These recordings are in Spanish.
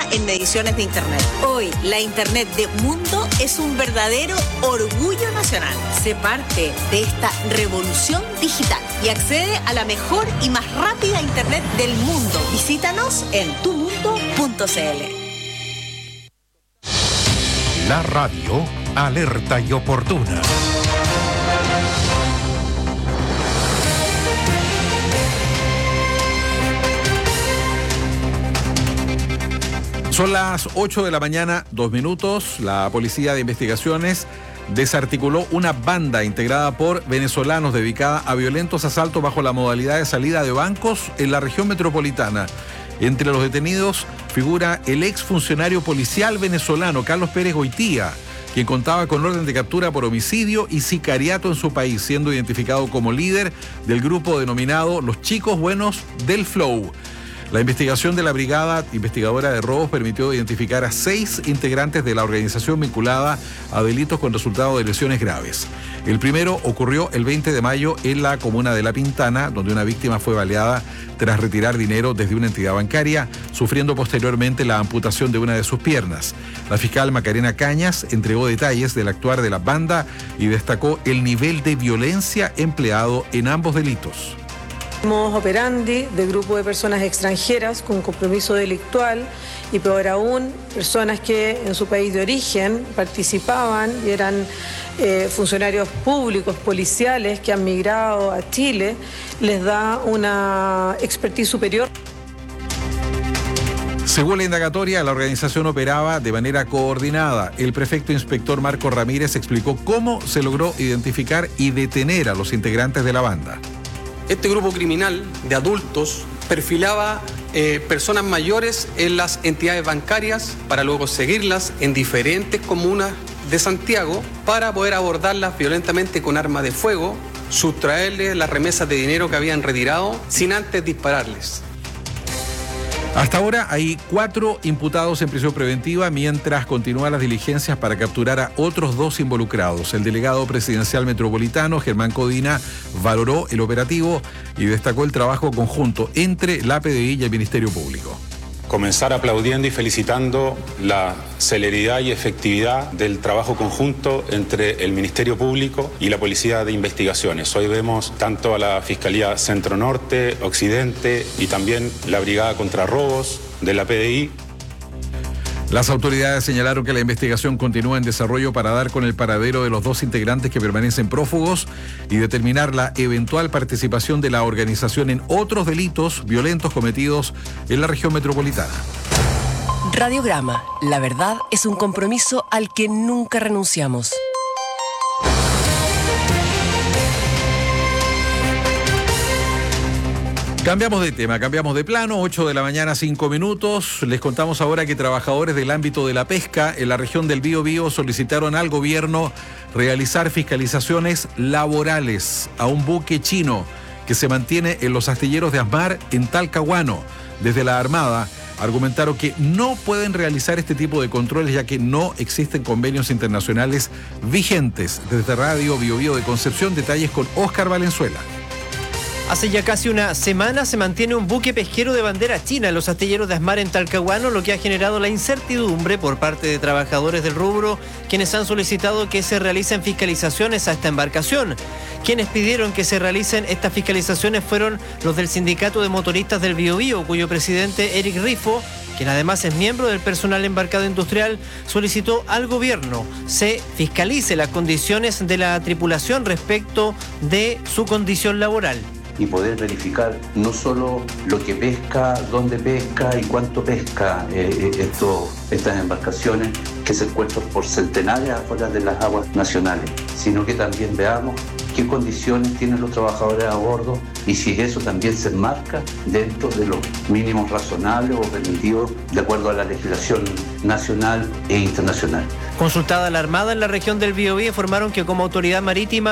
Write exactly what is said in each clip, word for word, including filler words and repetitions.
en mediciones de Internet. Hoy, la Internet de Mundo es un verdadero orgullo nacional. Sé parte de esta revolución digital y accede a la mejor y más rápida Internet del mundo. Visítanos en tu mundo punto c l. La radio alerta y oportuna. Son las ocho de la mañana, dos minutos. La Policía de Investigaciones desarticuló una banda integrada por venezolanos dedicada a violentos asaltos bajo la modalidad de salida de bancos en la región metropolitana. Entre los detenidos figura el exfuncionario policial venezolano Carlos Pérez Goitía, quien contaba con orden de captura por homicidio y sicariato en su país, siendo identificado como líder del grupo denominado Los Chicos Buenos del Flow. La investigación de la Brigada Investigadora de Robos permitió identificar a seis integrantes de la organización vinculada a delitos con resultado de lesiones graves. El primero ocurrió el veinte de mayo en la comuna de La Pintana, donde una víctima fue baleada tras retirar dinero desde una entidad bancaria, sufriendo posteriormente la amputación de una de sus piernas. La fiscal Macarena Cañas entregó detalles del actuar de la banda y destacó el nivel de violencia empleado en ambos delitos. Modus operandi de grupo de personas extranjeras con compromiso delictual y peor aún, personas que en su país de origen participaban y eran eh, funcionarios públicos, policiales que han migrado a Chile, les da una expertise superior. Según la indagatoria, la organización operaba de manera coordinada. El prefecto inspector Marco Ramírez explicó cómo se logró identificar y detener a los integrantes de la banda. Este grupo criminal de adultos perfilaba eh, personas mayores en las entidades bancarias para luego seguirlas en diferentes comunas de Santiago para poder abordarlas violentamente con arma de fuego, sustraerles las remesas de dinero que habían retirado sin antes dispararles. Hasta ahora hay cuatro imputados en prisión preventiva mientras continúan las diligencias para capturar a otros dos involucrados. El delegado presidencial metropolitano, Germán Codina, valoró el operativo y destacó el trabajo conjunto entre la P D I y el Ministerio Público. Comenzar aplaudiendo y felicitando la celeridad y efectividad del trabajo conjunto entre el Ministerio Público y la Policía de Investigaciones. Hoy vemos tanto a la Fiscalía Centro Norte, Occidente y también la Brigada contra Robos de la P D I. Las autoridades señalaron que la investigación continúa en desarrollo para dar con el paradero de los dos integrantes que permanecen prófugos y determinar la eventual participación de la organización en otros delitos violentos cometidos en la región metropolitana. Radiograma, la verdad es un compromiso al que nunca renunciamos. Cambiamos de tema, cambiamos de plano, ocho de la mañana, cinco minutos. Les contamos ahora que trabajadores del ámbito de la pesca en la región del Biobío solicitaron al gobierno realizar fiscalizaciones laborales a un buque chino que se mantiene en los astilleros de Asmar en Talcahuano. Desde la Armada argumentaron que no pueden realizar este tipo de controles ya que no existen convenios internacionales vigentes. Desde Radio Biobío de Concepción, detalles con Óscar Valenzuela. Hace ya casi una semana se mantiene un buque pesquero de bandera china en los astilleros de Asmar en Talcahuano, lo que ha generado la incertidumbre por parte de trabajadores del rubro, quienes han solicitado que se realicen fiscalizaciones a esta embarcación. Quienes pidieron que se realicen estas fiscalizaciones fueron los del Sindicato de Motoristas del Biobío, cuyo presidente Eric Rifo, quien además es miembro del personal embarcado industrial, solicitó al gobierno se fiscalice las condiciones de la tripulación respecto de su condición laboral. Y poder verificar no solo lo que pesca, dónde pesca y cuánto pesca eh, esto, estas embarcaciones que se encuentran por centenares afuera de las aguas nacionales, sino que también veamos qué condiciones tienen los trabajadores a bordo y si eso también se enmarca dentro de los mínimos razonables o permitidos de acuerdo a la legislación nacional e internacional. Consultada la Armada en la región del Biobío, informaron que como autoridad marítima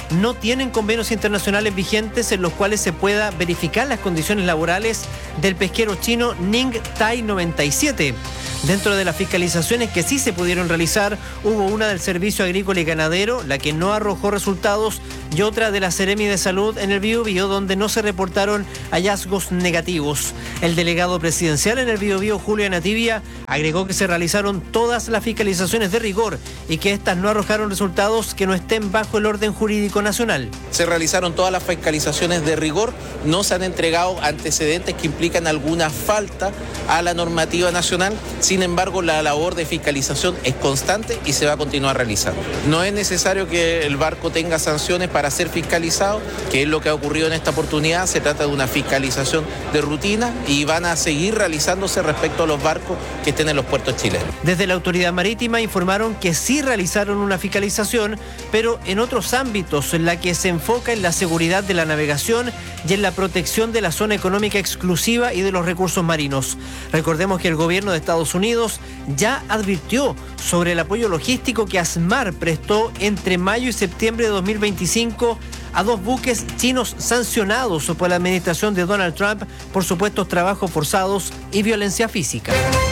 no tienen convenios internacionales vigentes en los cuales se pueda verificar las condiciones laborales del pesquero chino Ning Tai noventa y siete. Dentro de las fiscalizaciones que sí se pudieron realizar, hubo una del Servicio Agrícola y Ganadero, la que no arrojó resultados, y otra de la Seremi de Salud en el Biobío, donde no se reportaron hallazgos negativos. El delegado presidencial en el Biobío, Julio Nativia, agregó que se realizaron todas las fiscalizaciones de rigor y que estas no arrojaron resultados que no estén bajo el orden jurídico nacional. Se realizaron todas las fiscalizaciones de rigor, no se han entregado antecedentes que implican alguna falta a la normativa nacional. Sin embargo, la labor de fiscalización es constante y se va a continuar realizando. No es necesario que el barco tenga sanciones para ser fiscalizado, que es lo que ha ocurrido en esta oportunidad. Se trata de una fiscalización de rutina y van a seguir realizándose respecto a los barcos que estén en los puertos chilenos. Desde la autoridad marítima informaron que sí realizaron una fiscalización, pero en otros ámbitos, en la que se enfoca en la seguridad de la navegación y en la protección de la zona económica exclusiva y de los recursos marinos. Recordemos que el gobierno de Estados Unidos ya advirtió sobre el apoyo logístico que ASMAR prestó entre mayo y septiembre de dos mil veinticinco a dos buques chinos sancionados por la administración de Donald Trump por supuestos trabajos forzados y violencia física.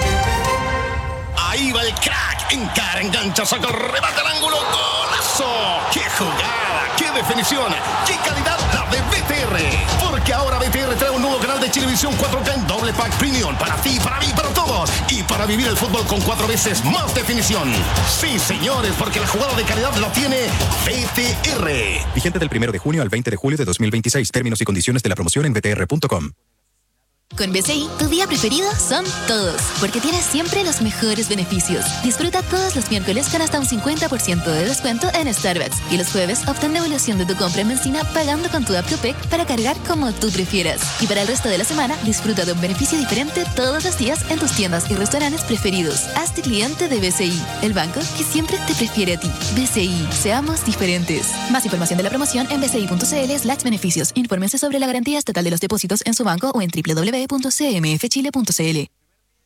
Ahí va el crack, encara, engancha, saca el remate al ángulo, golazo. ¡Qué jugada! ¡Qué definición! ¡Qué calidad la de B T R! Porque ahora B T R trae un nuevo canal de Chilevisión cuatro K en doble pack premium para ti, para mí, para todos. Y para vivir el fútbol con cuatro veces más definición. Sí, señores, porque la jugada de calidad la tiene B T R. Vigente del primero de junio al veinte de julio de dos mil veintiséis. Términos y condiciones de la promoción en b t r punto com. Con B C I, tu día preferido son todos, porque tienes siempre los mejores beneficios. Disfruta todos los miércoles con hasta un cincuenta por ciento de descuento en Starbucks y los jueves obtén devolución de tu compra en benzina pagando con tu app Tupec para cargar como tú prefieras. Y para el resto de la semana, disfruta de un beneficio diferente todos los días en tus tiendas y restaurantes preferidos. Hazte cliente de B C I, el banco que siempre te prefiere a ti. B C I, seamos diferentes. Más información de la promoción en bci.cl slash beneficios. Infórmense sobre la garantía estatal de los depósitos en su banco o en doble u doble u doble u punto c m f chile punto c l.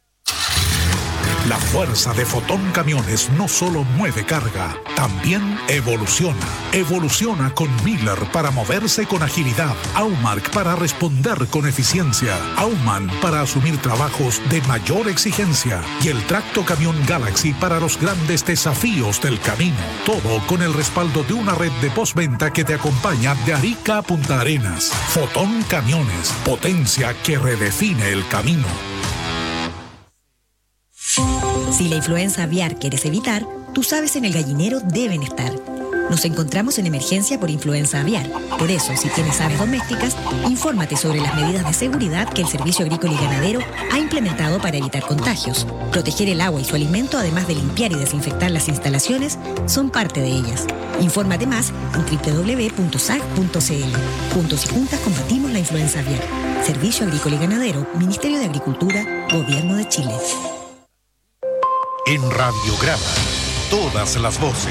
La fuerza de Fotón Camiones no solo mueve carga, también evoluciona. Evoluciona con Miller para moverse con agilidad, Aumark para responder con eficiencia, Auman para asumir trabajos de mayor exigencia y el Tracto Camión Galaxy para los grandes desafíos del camino. Todo con el respaldo de una red de postventa que te acompaña de Arica a Punta Arenas. Fotón Camiones, potencia que redefine el camino. Si la influenza aviar quieres evitar, tus aves en el gallinero deben estar. Nos encontramos en emergencia por influenza aviar. Por eso, si tienes aves domésticas, infórmate sobre las medidas de seguridad que el Servicio Agrícola y Ganadero ha implementado para evitar contagios. Proteger el agua y su alimento, además de limpiar y desinfectar las instalaciones, son parte de ellas. Infórmate más en doble u doble u doble u punto s a g punto c l. Juntos y juntas combatimos la influenza aviar. Servicio Agrícola y Ganadero, Ministerio de Agricultura, Gobierno de Chile. En Radiograma, todas las voces.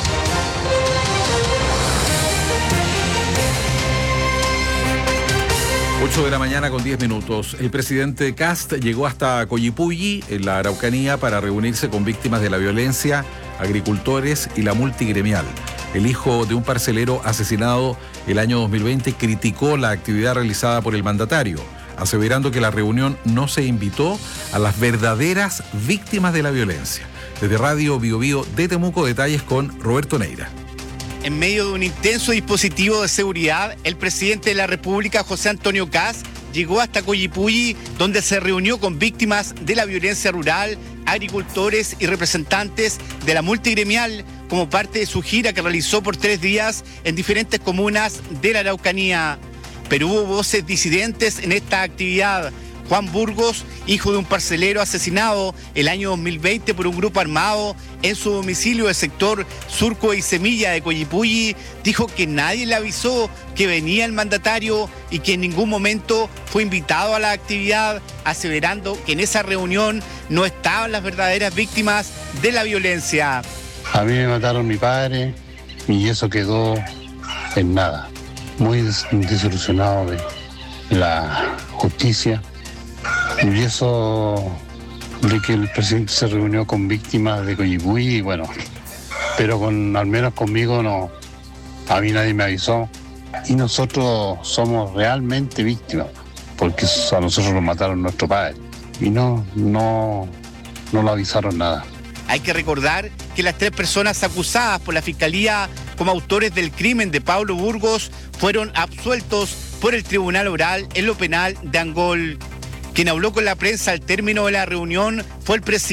ocho de la mañana con diez minutos. El presidente Kast llegó hasta Coyipulli, en la Araucanía, para reunirse con víctimas de la violencia, agricultores y la multigremial. El hijo de un parcelero asesinado el año dos mil veinte criticó la actividad realizada por el mandatario, aseverando que la reunión no se invitó a las verdaderas víctimas de la violencia. Desde Radio Biobío de Temuco, detalles con Roberto Neira. En medio de un intenso dispositivo de seguridad, el presidente de la República, José Antonio Kast, llegó hasta Coyipulli, donde se reunió con víctimas de la violencia rural, agricultores y representantes de la multigremial, como parte de su gira que realizó por tres días en diferentes comunas de la Araucanía. Pero hubo voces disidentes en esta actividad. Juan Burgos, hijo de un parcelero asesinado el año dos mil veinte por un grupo armado en su domicilio del sector Surco y Semilla de Coyipulli, dijo que nadie le avisó que venía el mandatario y que en ningún momento fue invitado a la actividad, aseverando que en esa reunión no estaban las verdaderas víctimas de la violencia. A mí me mataron mi padre y eso quedó en nada. Muy desilusionado de la justicia. Y eso de que el presidente se reunió con víctimas de Coyipulli, y bueno, pero con al menos conmigo no, A mí nadie me avisó y nosotros somos realmente víctimas porque a nosotros nos mataron nuestro padre y no, no, no lo avisaron nada. Hay que recordar que las tres personas acusadas por la Fiscalía como autores del crimen de Pablo Burgos fueron absueltos por el Tribunal Oral en lo penal de Angol. Quien habló con la prensa al término de la reunión fue el presidente